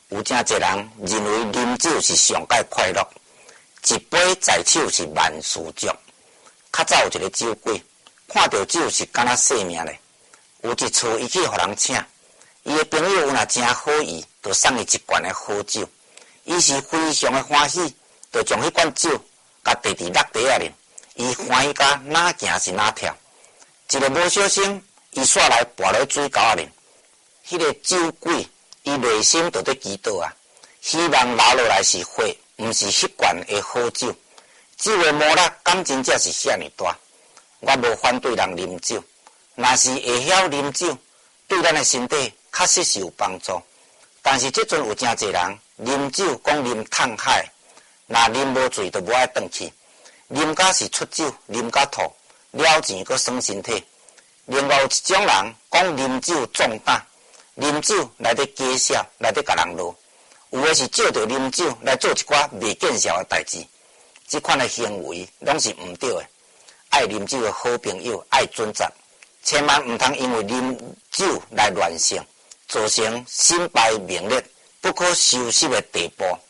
有真侪人认为啉酒是上界快乐，一杯在手是万事足。较早有一个酒鬼，看到酒是敢若性命咧。有一次伊去互人请，伊的朋友有若真好意，就送伊一罐的好酒。伊是非常的欢喜，就将迄罐酒甲第二落地啊啉。伊欢喜甲哪行是哪跳。一个无小心，伊煞来跋落水沟啊啉。迄个酒鬼，伊内心就伫祈祷啊，希望流落来是火，毋是迄罐的好酒。酒的魔力敢真正是遐尼大。我无反对人啉酒，若是会晓啉酒，对咱的身体确实是有帮助。但是即阵有真侪人啉酒讲啉烫海，若啉无醉就无爱转去，啉甲是出酒，啉甲吐，了钱阁爽身体。另外有一种人讲啉酒壮胆，啉酒来伫假笑，来伫甲人落，有的是借着啉酒来做一寡未见效的代志。即款的行为拢是毋对的。爱啉酒的好朋友爱准则，千万毋通因为啉酒来乱性，造成身败名裂、不可收拾的地步。